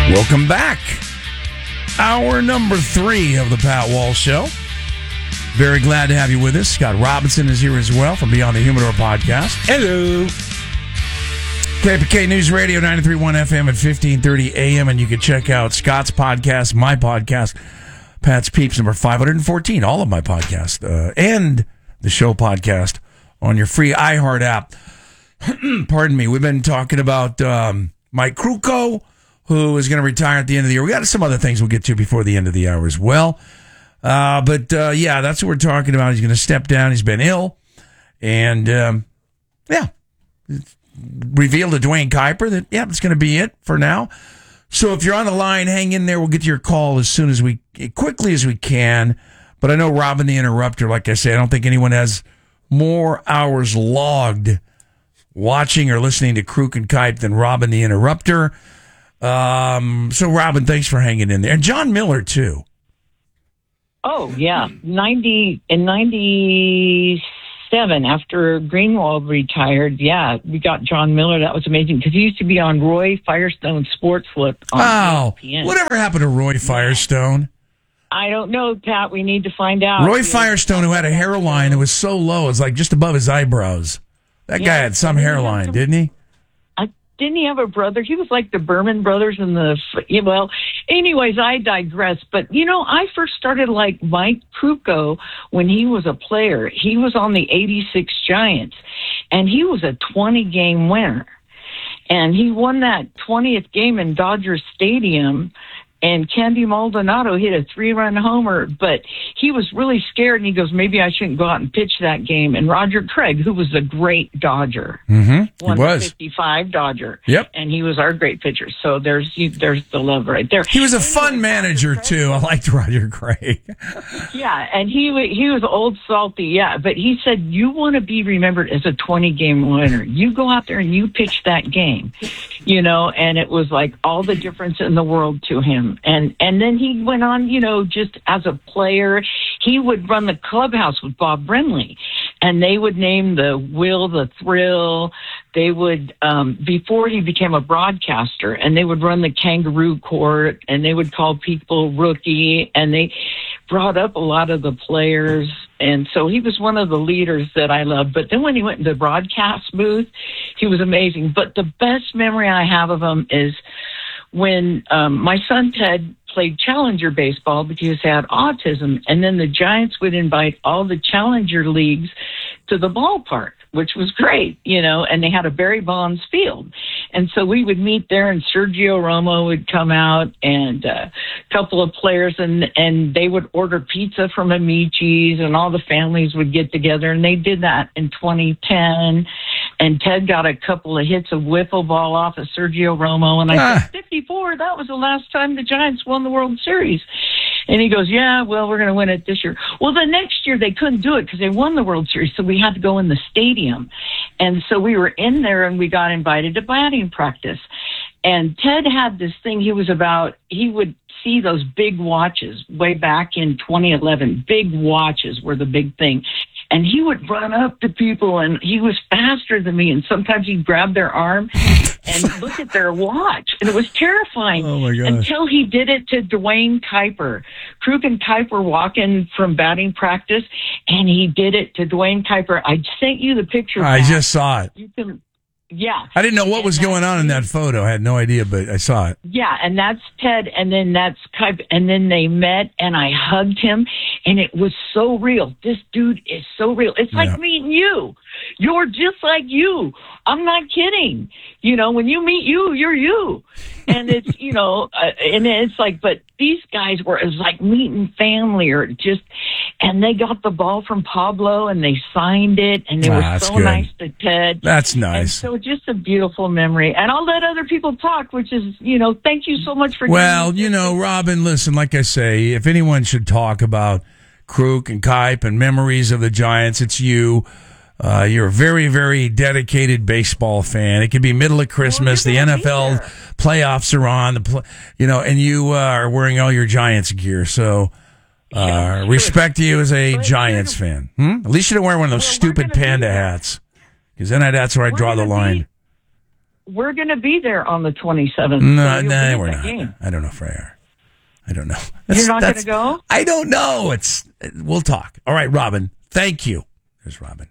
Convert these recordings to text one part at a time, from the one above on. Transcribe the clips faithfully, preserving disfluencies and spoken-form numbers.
Welcome back. Hour number three of the Pat Walsh Show. Very glad to have you with us. Scott Robinson is here as well from Beyond the Humidor podcast. Hello. K P K News Radio, ninety-three point one F M at fifteen thirty A M, and you can check out Scott's podcast, my podcast, Pat's Peeps, number five hundred fourteen, all of my podcasts, uh, and the show podcast on your free iHeart app. Pardon me. We've been talking about um, Mike Krukow, who is going to retire at the end of the year. We got some other things we'll get to before the end of the hour as well. Uh, but, uh, yeah, that's what we're talking about. He's going to step down. He's been ill. And, um, yeah, revealed to Dwayne Kuiper that, yeah, it's going to be it for now. So if you're on the line, hang in there. We'll get to your call as soon as we, quickly as we can. But I know Robin the Interrupter, like I say, I don't think anyone has more hours logged watching or listening to Kruk and Kipe than Robin the Interrupter. Um, so, Robin, thanks for hanging in there. And John Miller, too. Oh, yeah. ninety in ninety-seven, after Greenwald retired, yeah, we got John Miller. That was amazing because he used to be on Roy Firestone Sports Flip on Oh, E S P N. Whatever happened to Roy Firestone? I don't know, Pat. We need to find out. Roy Firestone, who had a hairline that was so low, it was like just above his eyebrows. That Yeah, guy had some hairline, some- didn't he? Didn't he have a brother? He was like the Berman brothers in the, yeah, well, anyways, I digress. But, you know, I first started like Mike Krukow when he was a player. He was on the eighty-six Giants, and he was a twenty-game winner. And he won that twentieth game in Dodger Stadium, and Candy Maldonado hit a three-run homer, but he was really scared, and he goes, maybe I shouldn't go out and pitch that game. And Roger Craig, who was a great Dodger, Mm-hmm. won He was. the fifty-five Dodger. Yep. And he was our great pitcher. So there's you, there's the love right there. He was a fun manager, too. I liked Roger Craig. Yeah, and he wa- he was old salty, yeah. But he said, you want to be remembered as a twenty-game winner. You go out there and you pitch that game, you know, and it was like all the difference in the world to him. And and then he went on, you know, just as a player, he would run the clubhouse with Bob Brenly, and they would name the Will the Thrill. They would, um, before he became a broadcaster, and they would run the Kangaroo Court, and they would call people rookie, and they brought up a lot of the players. And so he was one of the leaders that I loved. But then when he went into the broadcast booth, he was amazing. But the best memory I have of him is when um, my son Ted played Challenger baseball because he had autism, and then the Giants would invite all the Challenger leagues to the ballpark, which was great, you know, and they had a Barry Bonds field. And so we would meet there, and Sergio Romo would come out, and a couple of players, and, and they would order pizza from Amici's, and all the families would get together, and they did that in twenty ten. And Ted got a couple of hits of wiffle ball off of Sergio Romo, and I Ah. said, fifty-four, that was the last time the Giants won the World Series. And he goes, yeah, well, we're going to win it this year. Well, the next year they couldn't do it because they won the World Series, so we had to go in the stadium. And so we were in there, and we got invited to batting practice. And Ted had this thing, he was about, he would see those big watches way back in twenty eleven. Big watches were the big thing. And he would run up to people, and he was faster than me, and sometimes he'd grab their arm and look at their watch. And it was terrifying. Oh, my gosh. Until he did it to Dwayne Kuiper. Kruk and Kuiper were walking from batting practice, and he did it to Dwayne Kuiper. I sent you the picture. I Pat. just saw it. You can, yeah. I didn't know what was going on in that photo. I had no idea, but I saw it. Yeah, and that's Ted, and then that's Kuiper, and then they met, and I hugged him, and it was so real. This dude is so real. It's like Yeah. meeting you. You're just like you. I'm not kidding. You know, when you meet you, you're you. And it's, you know, uh, and it's like, but these guys were, it was like meeting family or just, and they got the ball from Pablo and they signed it, and they Ah, were that's so good. nice to Ted. That's And nice. so just a beautiful memory. And I'll let other people talk, which is, you know, thank you so much for Well, doing this. you know, Robin, listen, like I say, if anyone should talk about Kruk and Kipe and memories of the Giants, it's you. Uh, you're a very, very dedicated baseball fan. It could be middle of Christmas. Well, the you're N gonna F be L there. playoffs are on. The pl- you know, and you uh, are wearing all your Giants gear. So uh, Yeah, respect to you as a But Giants fan. Hmm? At least you don't wear one of those Well, we're stupid gonna be panda there. hats, because then I- that's where I We're draw the gonna line. be- we're going to be there on the twenty-seventh. No, so no, we're that not. game. I don't know if we are. I don't know. You're not going that's- to go? I don't know. It's we'll talk. All right, Robin. Thank you. There's Robin.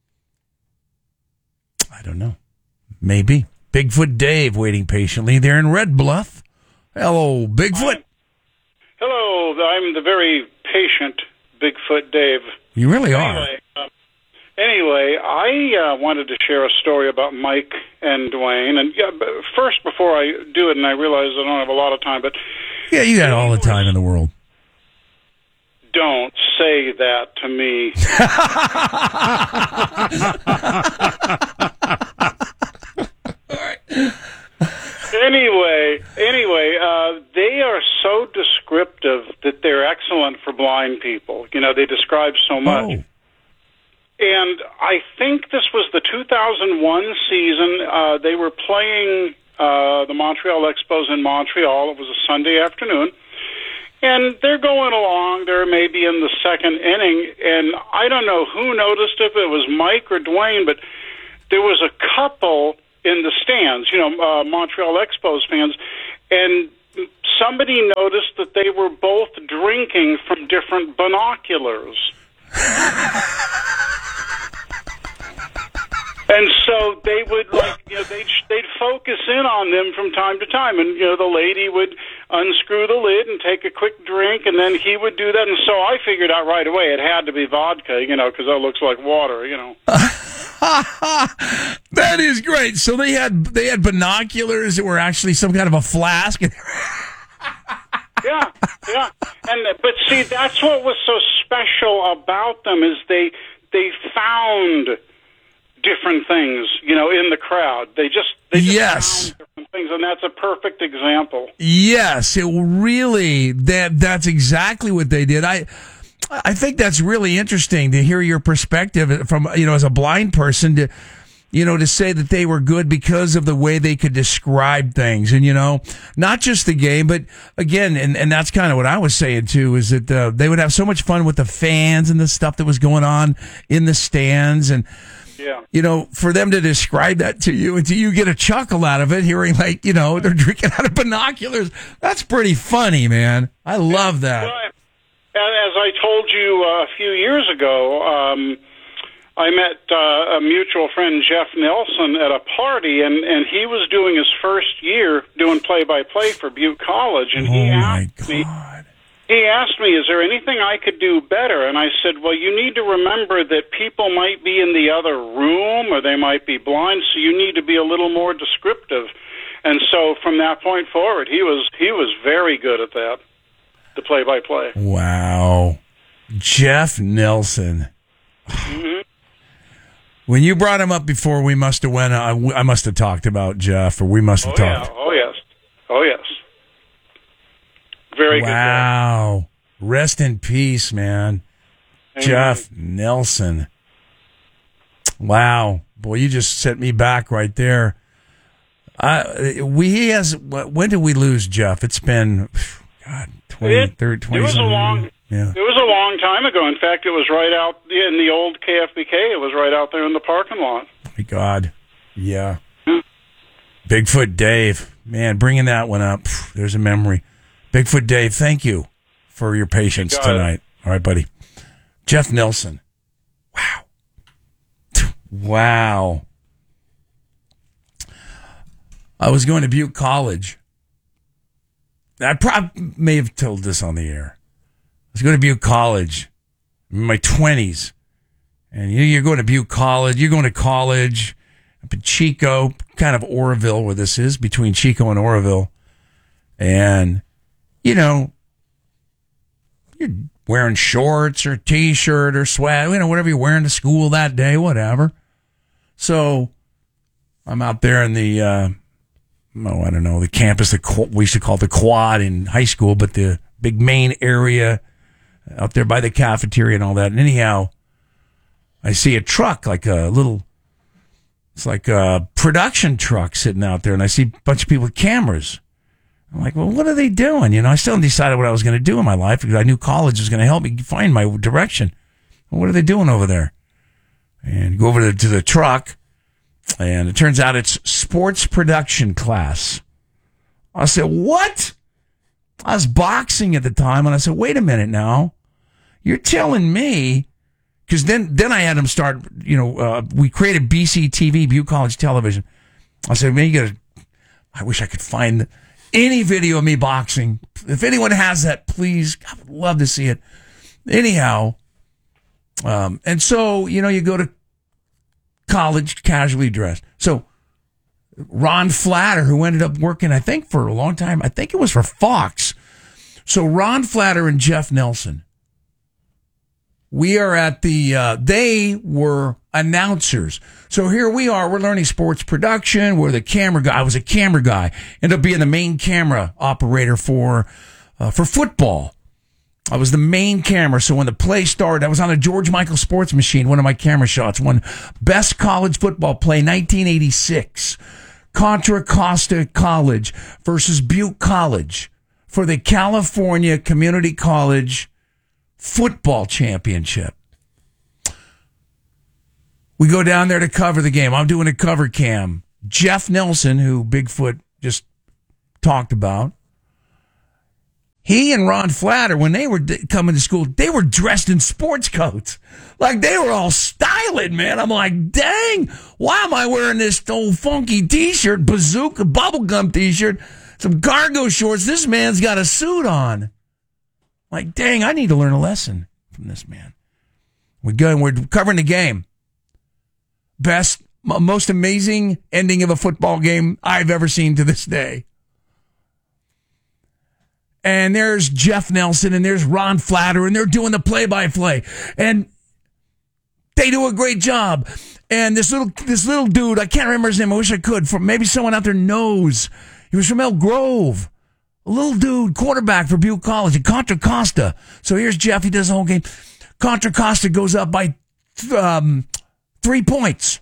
I don't know. Maybe. Bigfoot Dave waiting patiently there in Red Bluff. Hello, Bigfoot. Hello, I'm the very patient Bigfoot Dave. You really are. Anyway, uh, anyway I uh, wanted to share a story about Mike and Dwayne. And yeah, but first, before I do it, and I realize I don't have a lot of time, but Yeah, you got all the time in the world. don't say that to me. Anyway, anyway, uh, they are so descriptive that they're excellent for blind people. You know, they describe so much. Oh. And I think this was the two thousand one season. Uh, they were playing uh, the Montreal Expos in Montreal. It was a Sunday afternoon. And they're going along. They're maybe in the second inning. And I don't know who noticed if it was Mike or Dwayne, but there was a couple in the stands, you know, uh, Montreal Expos fans, and somebody noticed that they were both drinking from different binoculars. And so they would, like, you know, they'd, they'd focus in on them from time to time. And, you know, the lady would unscrew the lid and take a quick drink, and then he would do that. And so I figured out right away it had to be vodka, you know, because that looks like water, you know. That is great. So they had they had binoculars that were actually some kind of a flask. Yeah, yeah. And but see, that's what was so special about them is they they found different things, you know, in the crowd. They just they just Yes. found different things, and that's a perfect example. Yes, it really that that's exactly what they did. I I think that's really interesting to hear your perspective from, you know, as a blind person to, you know, to say that they were good because of the way they could describe things. And, you know, not just the game, but again, and, and that's kind of what I was saying too, is that uh, they would have so much fun with the fans and the stuff that was going on in the stands. And, Yeah. you know, for them to describe that to you and to you get a chuckle out of it, hearing like, you know, they're drinking out of binoculars. That's pretty funny, man. I love that. Right. And as I told you uh, a few years ago, um, I met uh, a mutual friend, Jeff Nelson, at a party, and, and he was doing his first year doing play-by-play for Butte College, and he Oh, my asked me, God. he asked me, is there anything I could do better? And I said, well, you need to remember that people might be in the other room or they might be blind, so you need to be a little more descriptive. And so from that point forward, he was he was very good at that, the play-by-play. Wow. Jeff Nelson. Mm-hmm. When you brought him up before, we must have went. I, I must have talked about Jeff, or we must have Oh, yeah. talked. Oh, yes. Oh, yes. Very good. Wow. Rest in peace, man. Amen. Jeff Nelson. Wow. Boy, you just set me back right there. I, we he has. When did we lose Jeff? It's been, God, twenty, It- thirty, twenty it was a long- Yeah. It was a long time ago. In fact, it was right out in the old K F B K. It was right out there in the parking lot. My God. Yeah. Hmm. Bigfoot Dave. Man, bringing that one up. Phew, there's a memory. Bigfoot Dave, thank you for your patience You got it. tonight. All right, buddy. Jeff Nelson. Wow. Wow. I was going to Butte College. I probably may have told this on the air. I was going to Butte College in my twenties. And you- you're going to Butte College. You're going to college up in Chico, kind of Oroville, where this is, between Chico and Oroville. And, you know, you're wearing shorts or T-shirt or sweat, you know, whatever you're wearing to school that day, whatever. So I'm out there in the, uh, oh, I don't know, the campus, the qu- we used to call it the quad in high school, but the big main area out there by the cafeteria and all that. And anyhow, I see a truck, like a little, it's like a production truck sitting out there, and I see a bunch of people with cameras. I'm like, well, what are they doing? You know, I still haven't decided what I was going to do in my life because I knew college was going to help me find my direction. Well, what are they doing over there? And go over to, to the truck, And it turns out it's sports production class. I said, what? I was boxing at the time, and I said, wait a minute now. You're telling me, because then, then I had them start, you know, uh, we created B C T V, Butte College Television. I said, man, you gotta, I wish I could find any video of me boxing. If anyone has that, please, I would love to see it. Anyhow, um, and so, you know, you go to college casually dressed. So Ron Flatter, who ended up working, I think, for a long time, I think it was for Fox. So Ron Flatter and Jeff Nelson, we are at the, uh, they were announcers. So here we are, we're learning sports production. We're the camera guy. I was a camera guy. Ended up being the main camera operator for, uh, for football. I was the main camera. So when the play started, I was on a George Michael Sports Machine, one of my camera shots, won best college football play, nineteen eighty-six. Contra Costa College versus Butte College for the California Community College Football Championship. We go down there to cover the game. I'm doing a cover cam. Jeff Nelson, who Bigfoot just talked about, he and Ron Flatter, when they were d- coming to school, they were dressed in sports coats. Like, they were all styling, man. I'm like, dang, why am I wearing this old funky T-shirt, bazooka, bubblegum T-shirt, some cargo shorts? This man's got a suit on. Like, dang, I need to learn a lesson from this man. We go and we're covering the game. Best, m- most amazing ending of a football game I've ever seen to this day. And there's Jeff Nelson and there's Ron Flatter and they're doing the play-by-play. And they do a great job. And this little this little dude, I can't remember his name. I wish I could. From maybe someone out there knows. He was from Elk Grove. A little dude, quarterback for Butte College at Contra Costa. So here's Jeff. He does the whole game. Contra Costa goes up by um, three points.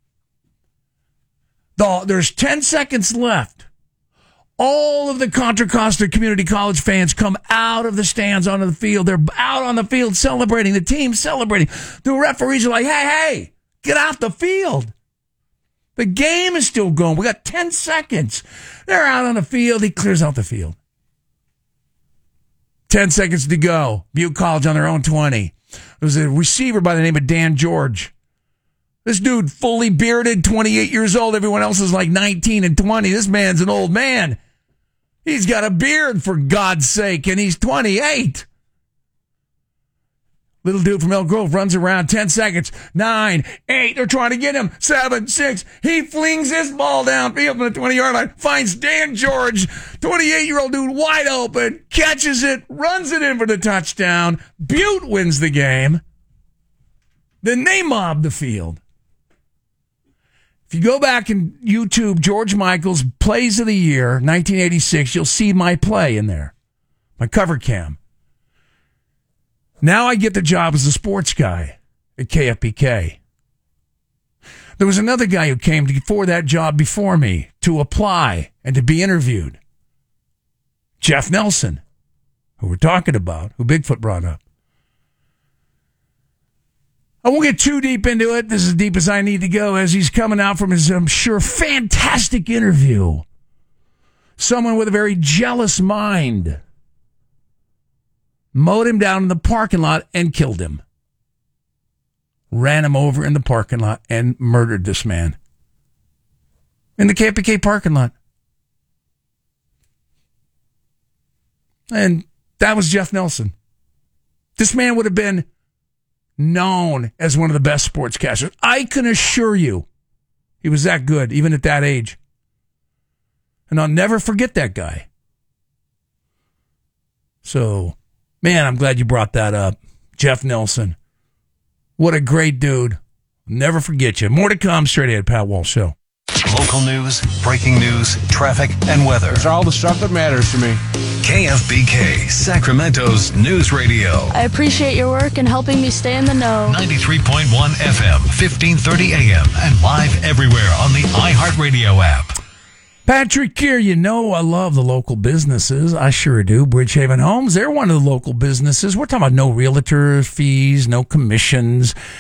The, there's ten seconds left. All of the Contra Costa Community College fans come out of the stands onto the field. They're out on the field celebrating. The team celebrating. The referees are like, hey, hey, get out the field. The game is still going. We got ten seconds. They're out on the field. He clears out the field. ten seconds to go. Butte College on their own twenty. There was a receiver by the name of Dan George. This dude, fully bearded, twenty-eight years old. Everyone else is like nineteen and twenty. This man's an old man. He's got a beard, for God's sake, and he's twenty-eight. Little dude from Elk Grove runs around. ten seconds. Nine, eight. They're trying to get him. Seven, six. He flings his ball downfield from the twenty-yard line. Finds Dan George, twenty-eight-year-old dude, wide open. Catches it. Runs it in for the touchdown. Butte wins the game. Then they mob the field. If you go back and YouTube George Michael's Plays of the Year, nineteen eighty-six, you'll see my play in there. My cover cam. Now I get the job as a sports guy at K F B K. There was another guy who came for that job before me to apply and to be interviewed. Jeff Nelson, who we're talking about, who Bigfoot brought up. I won't get too deep into it. This is as deep as I need to go as he's coming out from his, I'm sure, fantastic interview. Someone with a very jealous mind mowed him down in the parking lot and killed him. Ran him over in the parking lot and murdered this man. In the K F B K parking lot. And that was Jeff Nelson. This man would have been known as one of the best sportscasters. I can assure you he was that good, even at that age. And I'll never forget that guy. So, man, I'm glad you brought that up. Jeff Nelson. What a great dude. Never forget you. More to come straight ahead, Pat Walsh Show. Local news, breaking news, traffic, and weather. It's all the stuff that matters to me. K F B K, Sacramento's news radio. I appreciate your work in helping me stay in the know. ninety-three point one F M, fifteen thirty A M, and live everywhere on the iHeartRadio app. Patrick here, you know I love the local businesses. I sure do. Bridgehaven Homes, they're one of the local businesses. We're talking about no realtor fees, no commissions.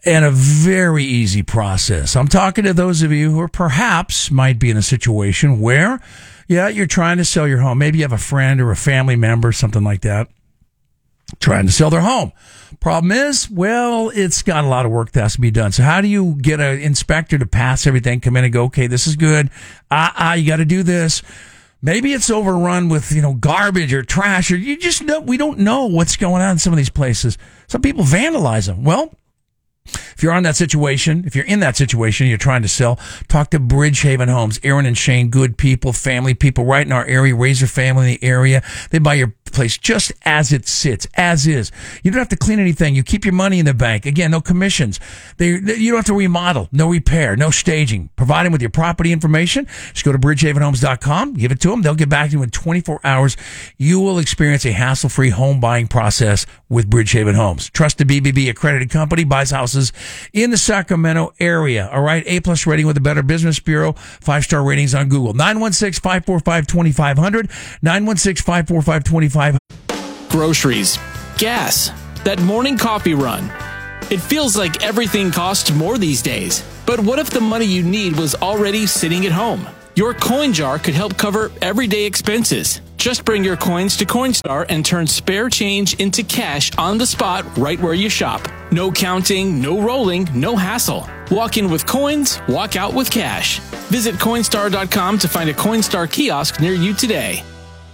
and a very easy process. I'm talking to those of you who are perhaps might be in a situation where, yeah, you're trying to sell your home. Maybe you have a friend or a family member, something like that, trying to sell their home. Problem is, well, it's got a lot of work that has to be done. So how do you get an inspector to pass everything, come in and go, okay, this is good. Ah, ah, you got to do this. Maybe it's overrun with, you know, garbage or trash, or you just know, we don't know what's going on in some of these places. Some people vandalize them. Well, if you're on that situation, if you're in that situation, you're trying to sell, talk to Bridgehaven Homes. Aaron and Shane, good people, family people right in our area, raise their family in the area. They buy your place just as it sits, as is. You don't have to clean anything. You keep your money in the bank. Again, no commissions. They, they, you don't have to remodel, no repair, no staging. Provide them with your property information. Just go to bridgehaven homes dot com, give it to them. They'll get back to you in twenty-four hours. You will experience a hassle-free home buying process with Bridgehaven Homes. Trusted B B B accredited company, buys houses in the Sacramento area. All right, A-plus rating with the Better Business Bureau, five-star ratings on Google. nine one six, five four five, two five zero zero, nine one six, five four five, two five. Groceries, gas, that morning coffee run. It feels like everything costs more these days. But what if the money you need was already sitting at home? Your coin jar could help cover everyday expenses. Just bring your coins to Coinstar and turn spare change into cash on the spot right where you shop. No counting, no rolling, no hassle. Walk in with coins, walk out with cash. Visit Coinstar dot com to find a Coinstar kiosk near you today.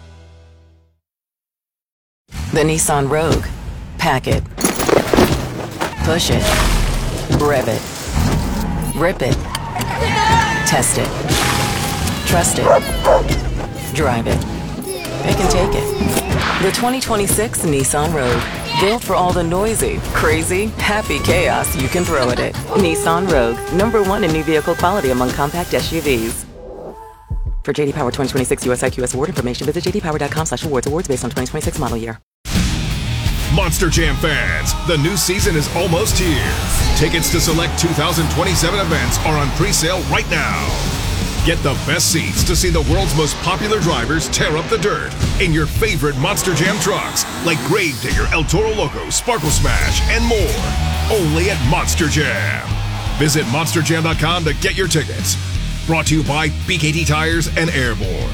The Nissan Rogue. Pack it. Push it. Rev it. Rip it. Test it. Trust it. Drive it. Pick and take it. The twenty twenty-six Nissan Rogue. Built for all the noisy, crazy, happy chaos you can throw at it. Nissan Rogue. Number one in new vehicle quality among compact S U Vs. For J D Power twenty twenty-six U S I Q S award information, visit j d power dot com slash awards. Awards based on twenty twenty-six model year. Monster Jam fans, the new season is almost here. Tickets to select two thousand twenty-seven events are on pre-sale right now. Get the best seats to see the world's most popular drivers tear up the dirt in your favorite Monster Jam trucks, like Gravedigger, El Toro Loco, Sparkle Smash, and more. Only at Monster Jam. Visit monster jam dot com to get your tickets. Brought to you by B K T Tires and Airborne.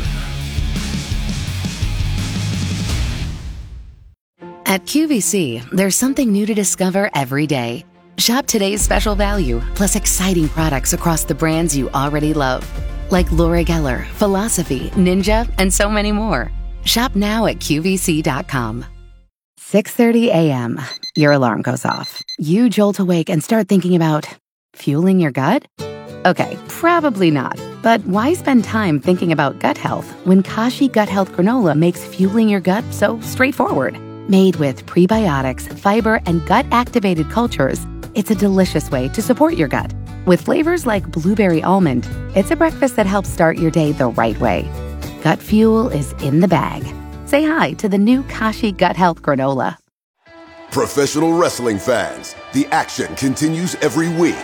At Q V C, there's something new to discover every day. Shop today's special value, plus exciting products across the brands you already love. Like Laura Geller, Philosophy, Ninja, and so many more. Shop now at Q V C dot com. six thirty a.m. Your alarm goes off. You jolt awake and start thinking about fueling your gut? Okay, probably not. But why spend time thinking about gut health when Kashi Gut Health Granola makes fueling your gut so straightforward? Made with prebiotics, fiber, and gut-activated cultures, it's a delicious way to support your gut. With flavors like blueberry almond, it's a breakfast that helps start your day the right way. Gut fuel is in the bag. Say hi to the new Kashi Gut Health Granola. Professional wrestling fans, the action continues every week.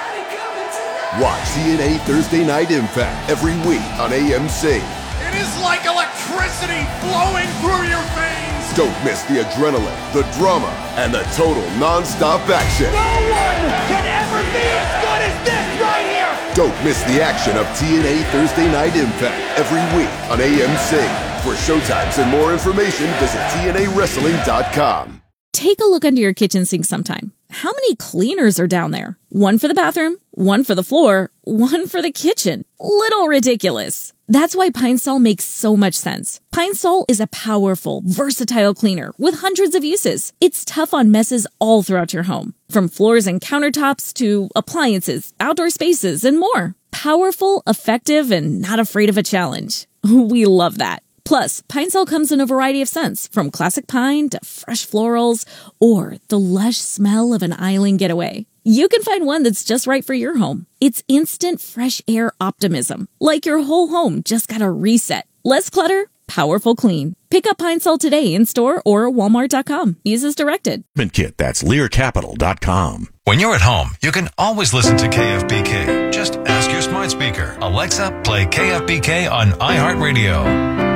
Watch T N A Thursday Night Impact every week on A M C. It is like electricity flowing through your veins. Don't miss the adrenaline, the drama, and the total non-stop action. No one can ever be as good as this right here. Don't miss the action of T N A Thursday Night Impact every week on A M C. For showtimes and more information, visit T N A wrestling dot com. Take a look under your kitchen sink sometime. How many cleaners are down there? One for the bathroom, one for the floor, one for the kitchen. Little ridiculous. That's why Pine Sol makes so much sense. Pine Sol is a powerful, versatile cleaner with hundreds of uses. It's tough on messes all throughout your home, from floors and countertops to appliances, outdoor spaces, and more. Powerful, effective, and not afraid of a challenge. We love that. Plus, Pine Sol comes in a variety of scents, from classic pine to fresh florals, or the lush smell of an island getaway. You can find one that's just right for your home. It's instant fresh air optimism, like your whole home just got a reset. Less clutter, powerful clean. Pick up Pine Sol today in store or walmart dot com. Use as directed. Kit, that's lear capital dot com. When you're at home, you can always listen to K F B K. Just ask your smart speaker, Alexa, play K F B K on iHeartRadio.